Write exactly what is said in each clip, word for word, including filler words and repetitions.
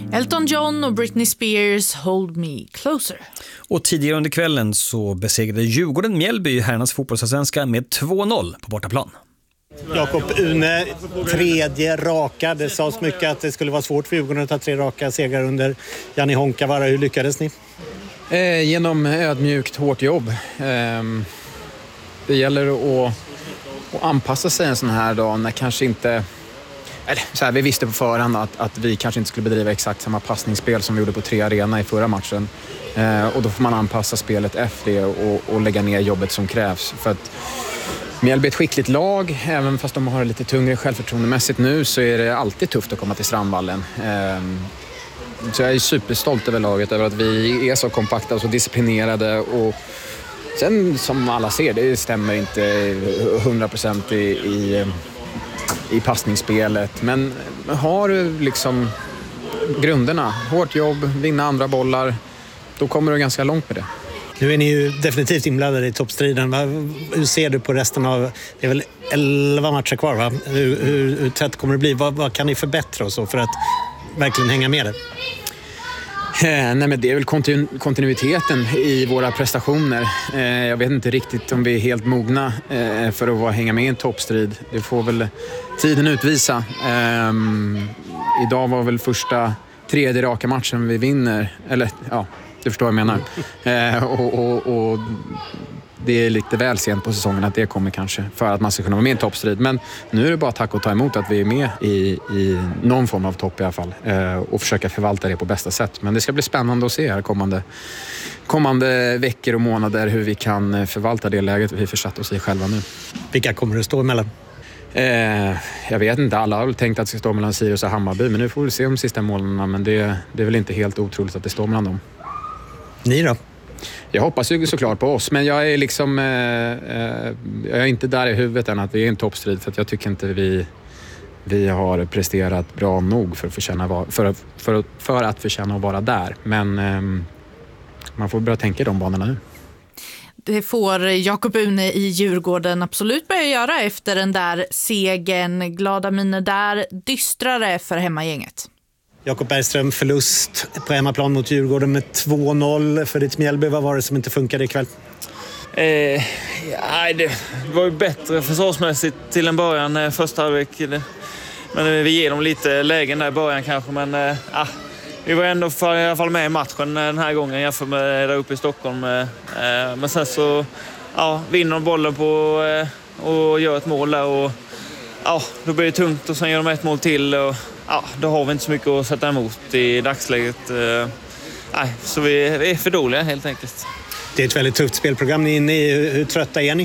Elton John och Britney Spears, Hold Me Closer. Och tidigare under kvällen så besegrade Djurgården Mjällby i herrarnas fotbollsallsvenska med två noll på bortaplan. Jakob Une, tredje raka. Det sades mycket att det skulle vara svårt för Djurgården att ta tre raka segrar under Janni Honkavara. Hur lyckades ni? Eh, genom ödmjukt, hårt jobb. Eh, det gäller att, att anpassa sig en sån här dag när kanske inte... Eller, så här, vi visste på förhand att, att vi kanske inte skulle bedriva exakt samma passningsspel som vi gjorde på tre arena i förra matchen. Eh, och då får man anpassa spelet efter det och, och lägga ner jobbet som krävs. För att Mjällby är ett skickligt lag, även fast de har lite tungare självförtroendemässigt nu så är det alltid tufft att komma till Strandvallen. Eh, så jag är superstolt över laget, över att vi är så kompakta och så disciplinerade. Och sen som alla ser, det stämmer inte hundra procent i... i i passningsspelet, men har du liksom grunderna, hårt jobb, vinna andra bollar, då kommer du ganska långt med det. Nu är ni ju definitivt inblandade i toppstriden. Hur ser du på resten av, det är väl elva matcher kvar va? Hur, hur, hur tätt kommer det bli? Vad, vad kan ni förbättra och så för att verkligen hänga med det? Eh, nej men det är väl kontinu- kontinuiteten i våra prestationer. Eh, jag vet inte riktigt om vi är helt mogna eh, för att vara, hänga med i en toppstrid. Det får väl tiden utvisa. Eh, idag var väl första tredje raka matchen vi vinner. Eller ja, du förstår vad jag menar. Eh, och, och, och det är lite väl sent på säsongen att det kommer kanske för att man ska kunna vara med i en toppstrid. Men nu är det bara tack och ta emot att vi är med i, i någon form av topp i alla fall. Eh, och försöka förvalta det på bästa sätt. Men det ska bli spännande att se här kommande, kommande veckor och månader hur vi kan förvalta det läget vi försatt oss i själva nu. Vilka kommer det stå emellan? Eh, jag vet inte, alla har väl tänkt att det ska stå mellan Sirius och Hammarby. Men nu får vi se de sista målen. Men det, det är väl inte helt otroligt att det står mellan dem. Ni då? Jag hoppas ju såklart på oss, men jag är liksom eh, eh, jag är inte där i huvudet än att vi är en toppstrid, för att jag tycker inte vi vi har presterat bra nog för att förtjäna för för för att förtjäna att vara där, men eh, man får börja tänka i de banorna nu. Det får Jakob Une i Djurgården absolut börja göra efter den där segern. Glada miner där, dystrare för hemmagänget. Jakob Bergström, förlust på hemmaplan mot Djurgården med två noll för ditt Mjällby. Vad var det som inte funkade ikväll? Eh, ja, det var ju bättre försvarsmässigt till en början, första halvlek. Men vi ger dem lite lägen där i början kanske. Men eh, vi var ändå för, i alla fall med i matchen den här gången jämfört med där uppe i Stockholm. Eh, men sen så ja, vinner de bollen på, eh, och gör ett mål där. Och, ja, då blir det tungt och sen gör de ett mål till. Och, ja, då har vi inte så mycket att sätta emot i dagsläget. Nej, så vi är för dåliga helt enkelt. Det är ett väldigt tufft spelprogram ni är inne i. Hur, hur trötta är ni?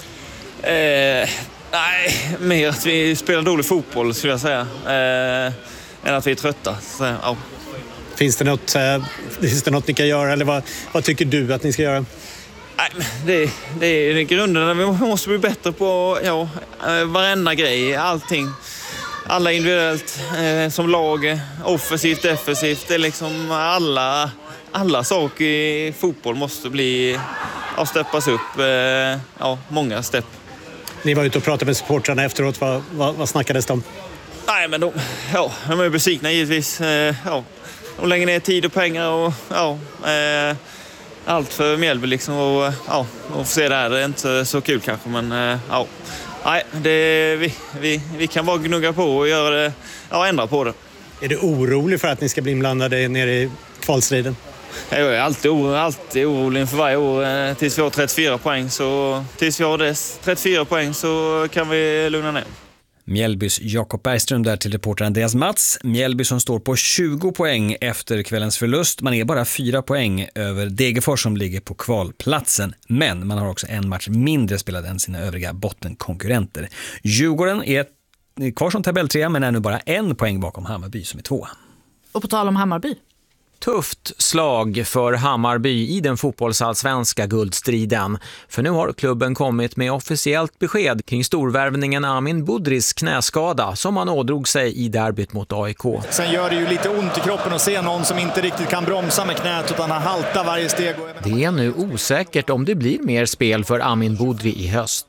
Eh, nej, mer att vi spelar dålig fotboll skulle jag säga. Eh, än att vi är trötta. Så, ja. Finns det något, eh, finns det något ni kan göra eller vad, vad tycker du att ni ska göra? Nej, det, det är grunderna. Vi måste bli bättre på ja, varenda grej, allting. Alla individuellt, eh, som lag, offensivt, defensivt. Det är liksom alla, alla saker i fotboll måste bli, ja, steppas upp. Eh, ja, många stepp. Ni var ute och pratade med supportrarna efteråt. Vad, vad, vad snackades de om? Nej, men de, ja, de är besvikna givetvis. Eh, ja, de lägger ner tid och pengar och ja, eh, allt för Mjällby liksom. Och, ja, och se det här, det är inte så kul kanske, men eh, ja. Nej, det, vi, vi, vi kan bara gnugga på och göra det, ja, ändra på det. Är du orolig för att ni ska bli inblandade nere i kvalstriden? Jag är alltid, oro, alltid orolig för varje år tills vi har trettiofyra poäng. Så tills vi har det, trettiofyra poäng så kan vi lugna ner. Mjällbys Jakob Bergström där till reportern Andreas Mats. Mjällby som står på tjugo poäng efter kvällens förlust. Man är bara fyra poäng över Degerfors som ligger på kvalplatsen. Men man har också en match mindre spelad än sina övriga bottenkonkurrenter. Djurgården är kvar som tabelltrea men är nu bara en poäng bakom Hammarby som är två. Och på tal om Hammarby. Tufft slag för Hammarby i den fotbollsallsvenska guldstriden. För nu har klubben kommit med officiellt besked kring storvärvningen Amin Budris knäskada som han ådrog sig i derbyt mot A I K. Sen gör det ju lite ont i kroppen att se någon som inte riktigt kan bromsa med knät utan han haltar varje steg. Det är nu osäkert om det blir mer spel för Amin Budri i höst.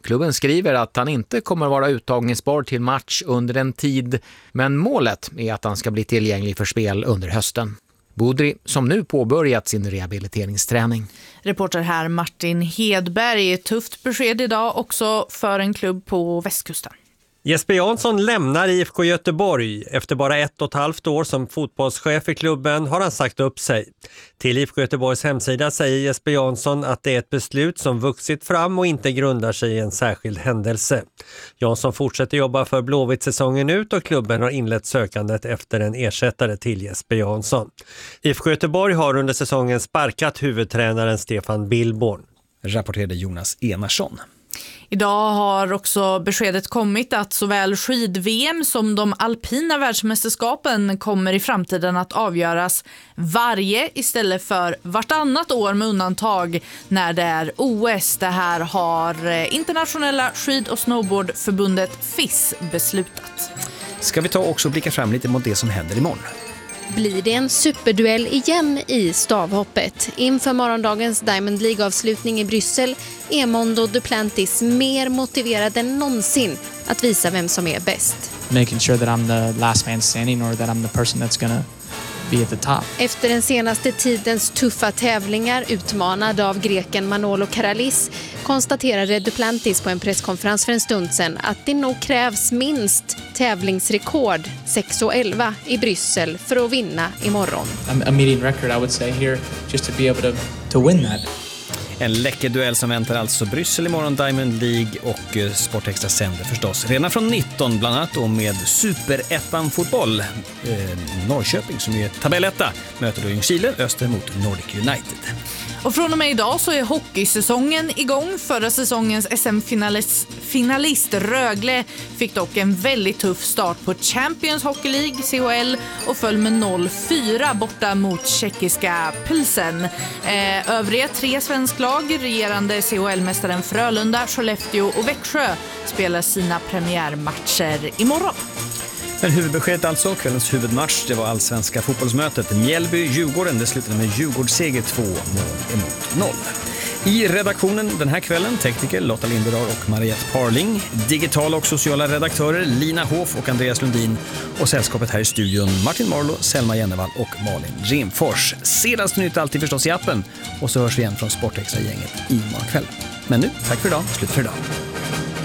Klubben skriver att han inte kommer vara uttagningsbar till match under en tid, men målet är att han ska bli tillgänglig för spel under hösten. Budri som nu påbörjat sin rehabiliteringsträning. Reporter här Martin Hedberg. Tufft besked idag också för en klubb på västkusten. Jesper Jansson lämnar I F K Göteborg. Efter bara ett och ett halvt år som fotbollschef i klubben har han sagt upp sig. Till I F K Göteborgs hemsida säger Jesper Jansson att det är ett beslut som vuxit fram och inte grundar sig i en särskild händelse. Jansson fortsätter jobba för Blåvitt säsongen ut och klubben har inlett sökandet efter en ersättare till Jesper Jansson. I F K Göteborg har under säsongen sparkat huvudtränaren Stefan Billborn. Rapporterade Jonas Enarsson. Idag har också beskedet kommit att såväl skid-V M som de alpina världsmästerskapen kommer i framtiden att avgöras varje istället för vartannat år med undantag när det är O S. Det här har internationella skid- och snowboardförbundet F I S beslutat. Ska vi ta också blicka fram lite mot det som händer imorgon? Blir det en superduell igen i stavhoppet? Inför morgondagens Diamond League-avslutning i Bryssel är Mondo Duplantis mer motiverad än någonsin att visa vem som är bäst. Making sure that I'm the last man standing or that I'm the person that's gonna be at the top. Efter den senaste tidens tuffa tävlingar utmanad av greken Manolo Karalis konstaterade Duplantis på en presskonferens för en stund sedan att det nog krävs minst tävlingsrekord sex och elva i Bryssel för att vinna imorgon. A meeting record I would say here just to be able to to win that. En läcker duell som väntar alltså Bryssel imorgon, Diamond League och Sportextra sänder förstås. Redan från nitton bland annat och med Superettan-fotboll. Eh, Norrköping som är tabelletta möter då Ljungskile öster mot Nordic United. Och från och med idag så är hockeysäsongen igång. Förra säsongens S M-finalist finalist Rögle fick dock en väldigt tuff start på Champions Hockey League, C H L, och föll med noll fyra borta mot tjeckiska Pilsen. Eh, övriga tre svensklag, regerande C H L-mästaren Frölunda, Skellefteå och Växjö, spelar sina premiärmatcher imorgon. Men huvudbeskedet alltså, kvällens huvudmatch, det var allsvenska fotbollsmötet Mjällby-Djurgården. Det slutade med Djurgårdsseger två mål emot noll. I redaktionen den här kvällen tekniker Lotta Linderar och Mariette Parling, digitala och sociala redaktörer Lina Hoff och Andreas Lundin och sällskapet här i studion Martin Marlo, Selma Jennevall och Malin Rimfors. Senaste nytt alltid förstås i appen och så hörs vi igen från Sportextra-gänget i morgon kväll. Men nu, tack för idag, slut för idag.